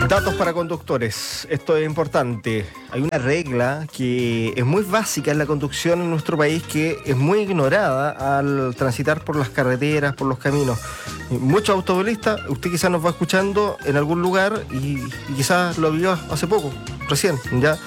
Datos para conductores. Esto es importante. Hay una regla que es muy básica en la conducción en nuestro país, que es muy ignorada al transitar por las carreteras, por los caminos. Muchos automovilistas, usted quizás nos va escuchando en algún lugar y quizás lo vio hace poco, recién, ¿ya?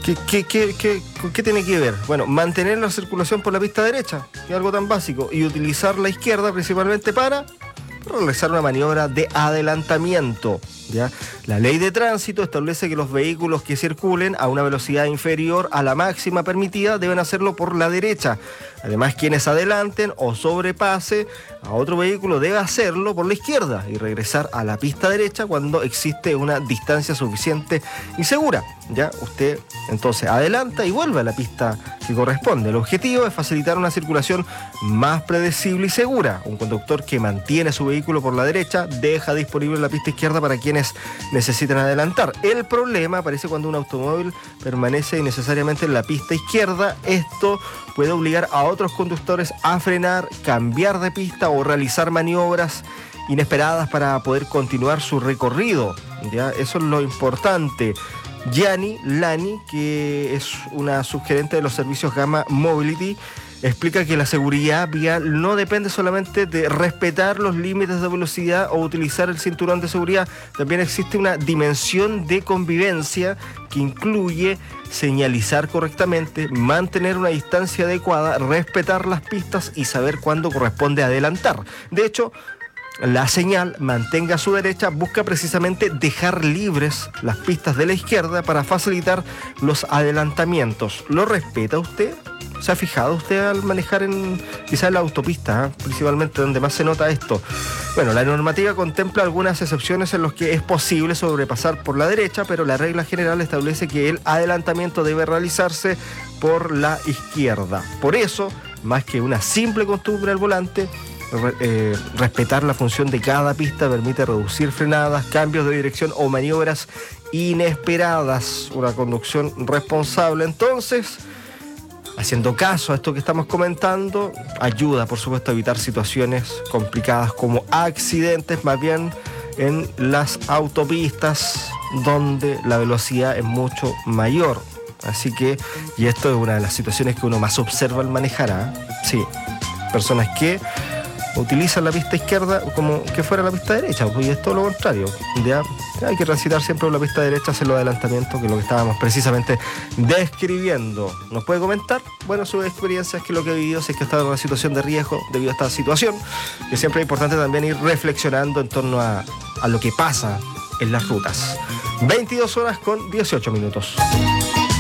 ¿Qué tiene que ver? Bueno, mantener la circulación por la pista derecha, que es algo tan básico, y utilizar la izquierda principalmente para realizar una maniobra de adelantamiento, ¿ya? La ley de tránsito establece que los vehículos que circulen a una velocidad inferior a la máxima permitida deben hacerlo por la derecha. Además, quienes adelanten o sobrepase a otro vehículo debe hacerlo por la izquierda y regresar a la pista derecha cuando existe una distancia suficiente y segura, ¿ya? Usted entonces adelanta y vuelve a la pista que corresponde. El objetivo es facilitar una circulación más predecible y segura. Un conductor que mantiene su vehículo por la derecha deja disponible la pista izquierda para quienes necesitan adelantar. El problema aparece cuando un automóvil permanece innecesariamente en la pista izquierda. Esto puede obligar a otros conductores a frenar, cambiar de pista o realizar maniobras inesperadas para poder continuar su recorrido, ¿ya? Eso es lo importante. Gianni Lani, que es una subgerente de los servicios Gamma Mobility, explica que la seguridad vial no depende solamente de respetar los límites de velocidad o utilizar el cinturón de seguridad. También existe una dimensión de convivencia que incluye señalizar correctamente, mantener una distancia adecuada, respetar las pistas y saber cuándo corresponde adelantar. De hecho, la señal "mantenga a su derecha" busca precisamente dejar libres las pistas de la izquierda para facilitar los adelantamientos. ¿Lo respeta usted? ¿Se ha fijado usted al manejar quizás en la autopista, principalmente donde más se nota esto? Bueno, la normativa contempla algunas excepciones en las que es posible sobrepasar por la derecha, pero la regla general establece que el adelantamiento debe realizarse por la izquierda. Por eso, más que una simple costumbre al volante, respetar la función de cada pista permite reducir frenadas, cambios de dirección o maniobras inesperadas. Una conducción responsable, entonces, haciendo caso a esto que estamos comentando, ayuda, por supuesto, a evitar situaciones complicadas como accidentes, más bien en las autopistas donde la velocidad es mucho mayor. Así que, y esto es una de las situaciones que uno más observa al manejar, ¿eh? Sí, personas que utilizan la pista izquierda como que fuera la pista derecha, pues, y es todo lo contrario, ¿ya? Hay que transitar siempre por la pista derecha, hacer los adelantamientos, que es lo que estábamos precisamente describiendo. ¿Nos puede comentar? Bueno, sus experiencias, que lo que ha vivido, si es que está en una situación de riesgo debido a esta situación, que siempre es importante también ir reflexionando en torno a lo que pasa en las rutas. 22 horas con 18 minutos.